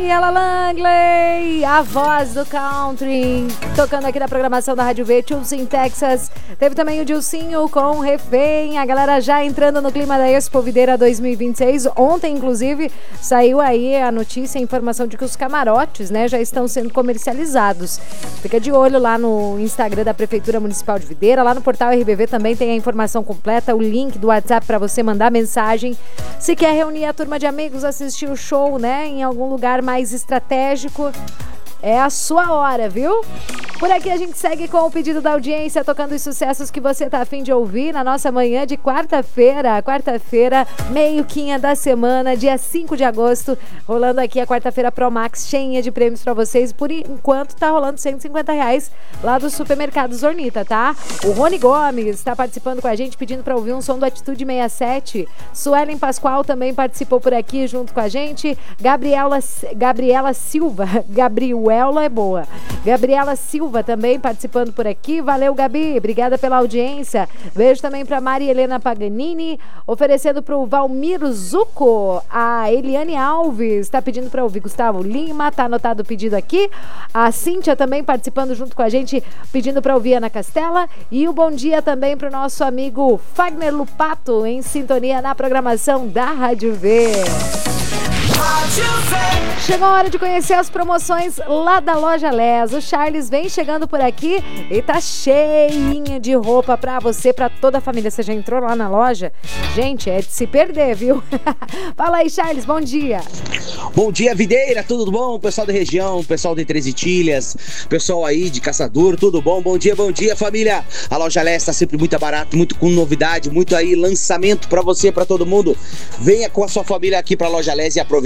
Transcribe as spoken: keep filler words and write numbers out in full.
E ela Langley, a voz do country, tocando aqui na programação da Rádio V, Tools in Texas. Teve também o Dilcinho com Refém, a galera já entrando no clima da Expo Videira dois mil e vinte e seis. Ontem, inclusive, saiu aí a notícia, a informação de que os camarotes, né, já estão sendo comercializados. Fica de olho lá no Instagram da Prefeitura Municipal de Videira, lá no portal R B V também tem a informação completa, o link do WhatsApp para você mandar mensagem. Se quer reunir a turma de amigos, assistir o show, né, em algum lugar mais mais estratégico, é a sua hora, viu? Por aqui a gente segue com o pedido da audiência, tocando os sucessos que você tá a fim de ouvir na nossa manhã de quarta-feira. Quarta-feira, meio-quinha da semana, dia cinco de agosto. Rolando aqui a quarta-feira Pro Max, cheinha de prêmios pra vocês. Por enquanto tá rolando cento e cinquenta reais lá do supermercado Zornita, tá? O Rony Gomes tá participando com a gente, pedindo pra ouvir um som do Atitude sessenta e sete. Suelen Pascoal também participou por aqui junto com a gente. Gabriela, Gabriela Silva, Gabriel Ela é boa. Gabriela Silva também participando por aqui. Valeu, Gabi. Obrigada pela audiência. Beijo também para Maria Helena Paganini. Oferecendo para o Valmir Zucco. A Eliane Alves está pedindo para ouvir Gustavo Lima. Tá anotado o pedido aqui. A Cíntia também participando junto com a gente, pedindo para ouvir Ana Castela. E o bom dia também para o nosso amigo Fagner Lupato, em sintonia na programação da Rádio V. Chegou a hora de conhecer as promoções lá da Loja Les. O Charles vem chegando por aqui e tá cheinho de roupa pra você, pra toda a família. Você já entrou lá na loja? Gente, é de se perder, viu? Fala aí, Charles, bom dia. Bom dia, Videira, tudo bom? Pessoal da região, pessoal de Três Itilhas, pessoal aí de Caçador, tudo bom? Bom dia, bom dia, família. A Loja Les tá sempre muito barato, muito com novidade, muito aí lançamento pra você, pra todo mundo. Venha com a sua família aqui pra Loja Les e aproveite.